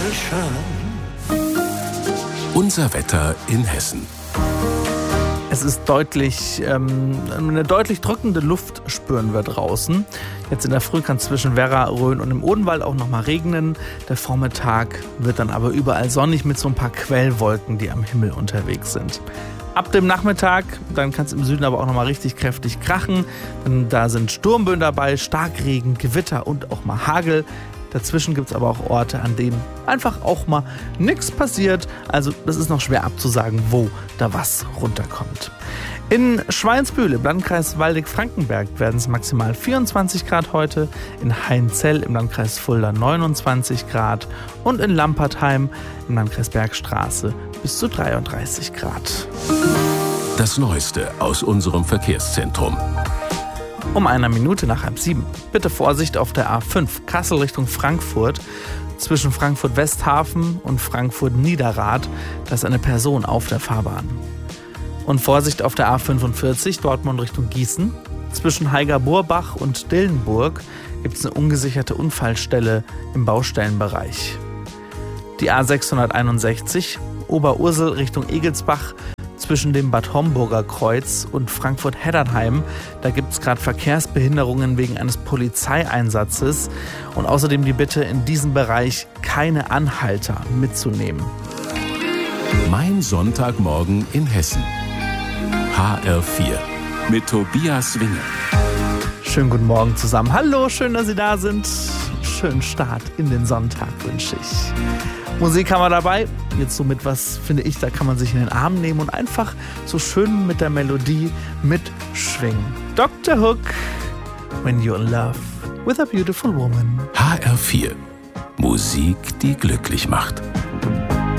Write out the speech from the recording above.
Unser Wetter in Hessen. Es ist eine deutlich drückende Luft spüren wir draußen. Jetzt in der Früh kann es zwischen Werra, Rhön und im Odenwald auch noch mal regnen. Der Vormittag wird dann aber überall sonnig mit so ein paar Quellwolken, die am Himmel unterwegs sind. Ab dem Nachmittag, dann kann es im Süden aber auch noch mal richtig kräftig krachen. Da sind Sturmböen dabei, Starkregen, Gewitter und auch mal Hagel. Dazwischen gibt es aber auch Orte, an denen einfach auch mal nichts passiert. Also das ist noch schwer abzusagen, wo da was runterkommt. In Schweinsbühl im Landkreis Waldeck-Frankenberg werden es maximal 24 Grad heute, in Heinzell im Landkreis Fulda 29 Grad und in Lampertheim im Landkreis Bergstraße bis zu 33 Grad. Das Neueste aus unserem Verkehrszentrum. Um 1 Minute nach 6:30. Bitte Vorsicht auf der A5 Kassel Richtung Frankfurt. Zwischen Frankfurt-Westhafen und Frankfurt-Niederrad, da ist eine Person auf der Fahrbahn. Und Vorsicht auf der A45 Dortmund Richtung Gießen. Zwischen Heiger-Burbach und Dillenburg gibt es eine ungesicherte Unfallstelle im Baustellenbereich. Die A661 Oberursel Richtung Egelsbach. Zwischen dem Bad Homburger Kreuz und Frankfurt-Heddernheim. Da gibt es gerade Verkehrsbehinderungen wegen eines Polizeieinsatzes. Und außerdem die Bitte, in diesem Bereich keine Anhalter mitzunehmen. Mein Sonntagmorgen in Hessen. HR4 mit Tobias Winge. Schönen guten Morgen zusammen. Hallo, schön, dass Sie da sind. Schönen Start in den Sonntag wünsche ich. Musik haben wir dabei. Jetzt so mit was, finde ich, da kann man sich in den Arm nehmen und einfach so schön mit der Melodie mitschwingen. Dr. Hook, When You're in Love with a Beautiful Woman. HR4. Musik, die glücklich macht.